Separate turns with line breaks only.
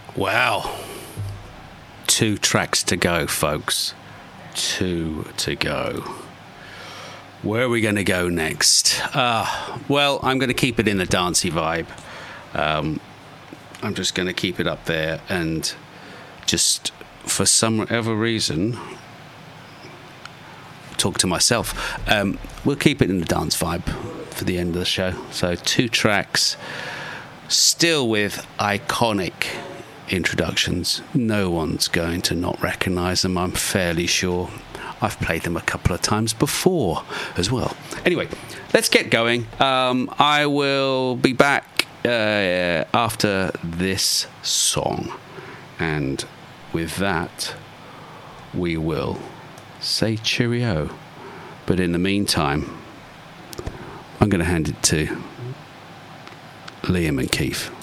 Wow. 2 tracks to go, folks. 2 to go. Where are we going to go next? Well, I'm going to keep it in the dancey vibe. I'm just going to keep it up there, and just for some other reason, talk to myself. We'll keep it in the dance vibe for the end of the show. So 2 tracks, still with iconic introductions. No one's going to not recognise them, I'm fairly sure. I've played them a couple of times before as well. Anyway, let's get going. I will be back after this song, and with that we will say cheerio. But in the meantime, I'm going to hand it to Liam and Keith.